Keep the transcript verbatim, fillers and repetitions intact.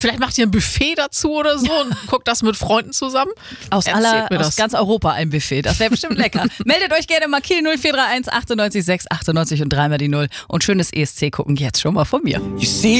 Vielleicht macht ihr ein Buffet dazu oder so und guckt das mit Freunden zusammen. Aus, Erzählt aller, mir aus das. ganz Europa ein Buffet. Das wäre bestimmt lecker. Meldet euch gerne mal Kiel null vier drei eins achtundneunzig sechs achtundneunzig und dreimal die Null. Und schönes E S C gucken jetzt schon mal von mir. You see